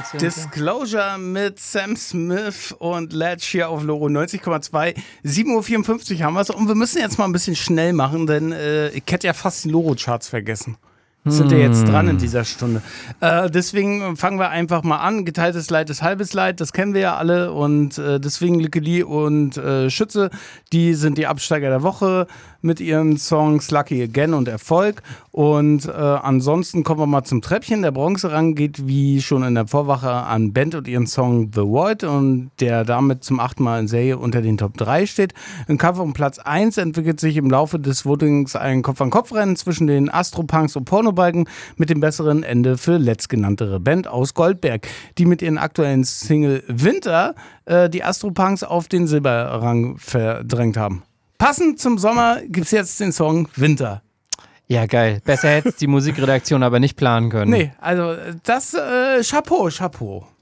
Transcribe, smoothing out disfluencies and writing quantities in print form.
Disclosure mit Sam Smith und Ledge hier auf Loro 90,2. 7:54 Uhr haben wir es. Und wir müssen jetzt mal ein bisschen schnell machen, denn ich hätte ja fast die Loro-Charts vergessen. Sind wir jetzt dran in dieser Stunde. Deswegen fangen wir einfach mal an. Geteiltes Leid ist halbes Leid, das kennen wir ja alle. Und deswegen Lickeli und Schütze, die sind die Absteiger der Woche mit ihren Songs Lucky Again und Erfolg. Und ansonsten kommen wir mal zum Treppchen. Der Bronzerang geht wie schon in der Vorwoche an Band und ihren Song The Void, und der damit zum 8. Mal in Serie unter den Top 3 steht. Im Kampf um Platz 1 entwickelt sich im Laufe des Votings ein Kopf-an-Kopf-Rennen zwischen den Astropunks und Pornobalken mit dem besseren Ende für letztgenanntere Band aus Goldberg, die mit ihren aktuellen Single Winter die Astropunks auf den Silberrang verdrängt haben. Passend zum Sommer gibt es jetzt den Song Winter. Ja, geil. Besser hätte die Musikredaktion aber nicht planen können. Nee, also das Chapeau.